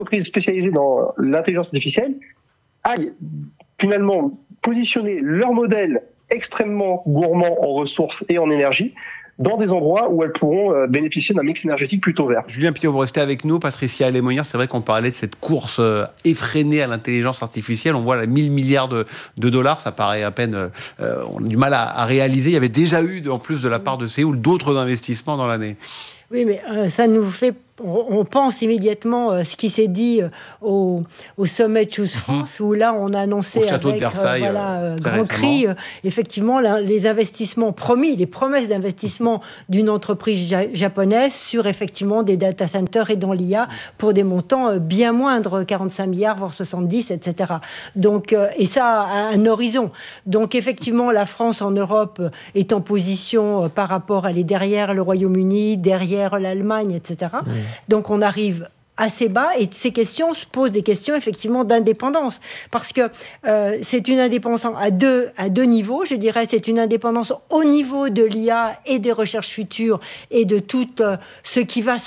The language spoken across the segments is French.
entreprises spécialisées dans l'intelligence artificielle aillent finalement positionner leur modèle extrêmement gourmand en ressources et en énergie dans des endroits où elles pourront bénéficier d'un mix énergétique plutôt vert. Julien Piot, vous restez avec nous. Patricia Lémonière, c'est vrai qu'on parlait de cette course effrénée à l'intelligence artificielle. On voit là 1000 milliards de dollars, ça paraît à peine... on a du mal à réaliser. Il y avait déjà eu, en plus de la part de Séoul, d'autres investissements dans l'année. Oui, mais ça nous fait... On pense immédiatement ce qui s'est dit au sommet Choose France, où là, on a annoncé au château avec de Versailles, grand cri, effectivement, les investissements promis, les promesses d'investissement d'une entreprise japonaise sur, effectivement, des data centers et dans l'IA pour des montants bien moindres, 45 milliards, voire 70, etc. Donc, et ça à un horizon. Donc, effectivement, la France en Europe est en position par rapport, elle est derrière le Royaume-Uni, derrière l'Allemagne, etc. Donc on arrive assez bas et ces questions se posent des questions effectivement d'indépendance parce que c'est une indépendance à deux niveaux, je dirais. C'est une indépendance au niveau de l'IA et des recherches futures et de tout ce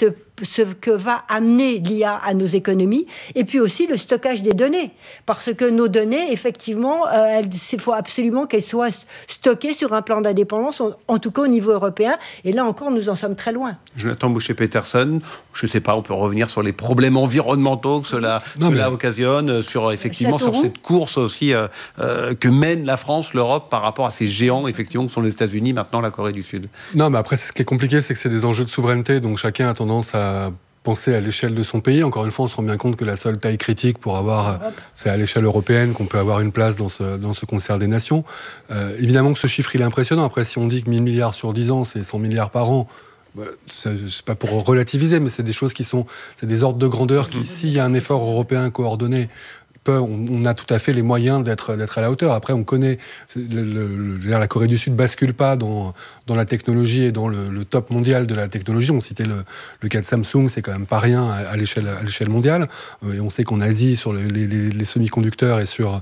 que va amener l'IA à nos économies, et puis aussi le stockage des données, parce que nos données, effectivement, il faut absolument qu'elles soient stockées sur un plan d'indépendance, en tout cas au niveau européen, et là encore, nous en sommes très loin. Jonathan Boucher-Peterson, je ne sais pas, on peut revenir sur les problèmes environnementaux que cela occasionne, sur cette course aussi que mène la France, l'Europe, par rapport à ces géants, effectivement, que sont les États-Unis, maintenant la Corée du Sud. Non, mais après, ce qui est compliqué, c'est que c'est des enjeux de souveraineté, donc chacun a tendance à penser à l'échelle de son pays. Encore une fois, on se rend bien compte que la seule taille critique pour avoir, c'est à l'échelle européenne qu'on peut avoir une place dans ce concert des nations. Évidemment que ce chiffre, il est impressionnant. Après, si on dit que 1000 milliards sur 10 ans, c'est 100 milliards par an, c'est pas pour relativiser, mais c'est des choses c'est des ordres de grandeur qui, s'il y a un effort européen coordonné, on a tout à fait les moyens d'être à la hauteur. Après, on connaît... la Corée du Sud ne bascule pas dans la technologie et dans le top mondial de la technologie. On citait le cas de Samsung, c'est quand même pas rien à l'échelle mondiale. Et on sait qu'en Asie, sur les semi-conducteurs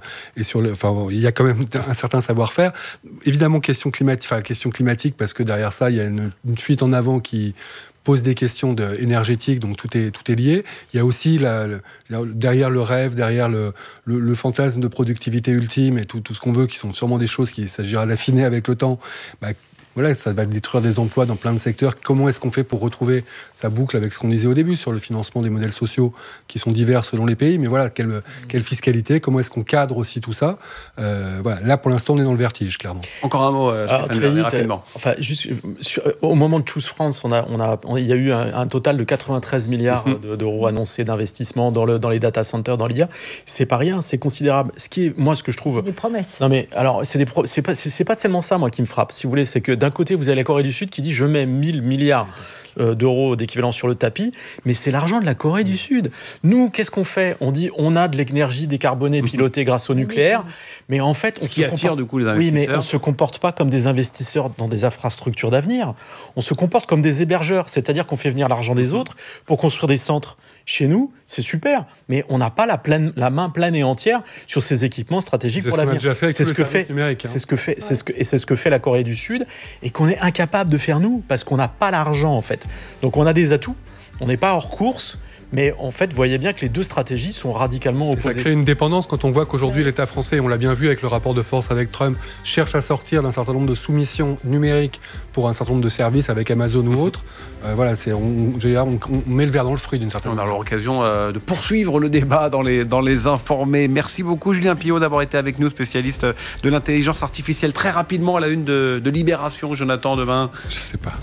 il y a quand même un certain savoir-faire. Évidemment, question climatique, parce que derrière ça, il y a une fuite en avant qui pose des questions énergétiques, donc tout est lié. Il y a aussi derrière le rêve, derrière le fantasme de productivité ultime et tout ce qu'on veut, qui sont sûrement des choses qu'il s'agira d'affiner avec le temps. Voilà, ça va détruire des emplois dans plein de secteurs. Comment est-ce qu'on fait pour retrouver sa boucle avec ce qu'on disait au début sur le financement des modèles sociaux qui sont divers selon les pays? Mais voilà, quelle fiscalité? Comment est-ce qu'on cadre aussi tout ça? Voilà, là, pour l'instant, on est dans le vertige, clairement. Encore un mot, très vite, rapidement. Juste, au moment de Choose France, il y a eu un total de 93 milliards d'euros annoncés d'investissement dans les data centers, dans l'IA. C'est pas rien, c'est considérable. Ce que je trouve... C'est des promesses. Non, mais alors, c'est pas tellement ça, moi, qui me frappe. Si vous voulez, c'est que d'un côté, vous avez la Corée du Sud qui dit « je mets 1000 milliards d'euros d'équivalent sur le tapis », mais c'est l'argent de la Corée du Sud. Nous, qu'est-ce qu'on fait? On dit on a de l'énergie décarbonée pilotée grâce au nucléaire, mais en fait... Ce qui attire du coup les investisseurs. Oui, mais on ne se comporte pas comme des investisseurs dans des infrastructures d'avenir. On se comporte comme des hébergeurs, c'est-à-dire qu'on fait venir l'argent des autres pour construire des centres. Chez nous, c'est super, mais on n'a pas la main pleine et entière sur ces équipements stratégiques pour l'avenir. C'est ce que fait numérique. C'est ce que fait la Corée du Sud et qu'on est incapable de faire nous parce qu'on n'a pas l'argent en fait. Donc on a des atouts, on n'est pas hors course. Mais en fait, vous voyez bien que les deux stratégies sont radicalement opposées. Et ça crée une dépendance quand on voit qu'aujourd'hui, l'État français, on l'a bien vu avec le rapport de force avec Trump, cherche à sortir d'un certain nombre de soumissions numériques pour un certain nombre de services avec Amazon ou autres. Voilà, on met le verre dans le fruit d'une certaine manière. On a l'occasion de poursuivre le débat dans les informés. Merci beaucoup, Julien Piot, d'avoir été avec nous, spécialiste de l'intelligence artificielle. Très rapidement, à la une de Libération, Jonathan, demain. Je sais pas.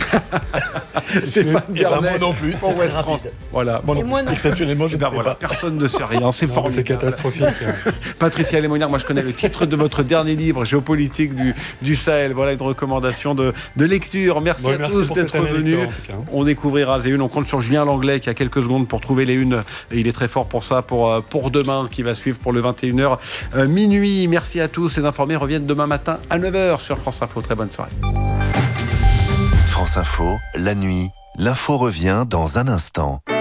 Stéphane Garnet. Moi non plus, c'est très rapide. Voilà. Exceptionnellement, je ne sais pas. Personne ne sait rien, c'est formidable. C'est catastrophique. Patricia Lémonière, moi je connais le titre de votre dernier livre, Géopolitique du Sahel. Voilà une recommandation de lecture. Merci à tous d'être venus. On découvrira les unes. On compte sur Julien Langlais qui a quelques secondes pour trouver les unes. Et il est très fort pour ça, pour demain, qui va suivre pour le 21h minuit. Merci à tous. Ces informés reviennent demain matin à 9h sur France Info. Très bonne soirée. France Info, la nuit. L'info revient dans un instant.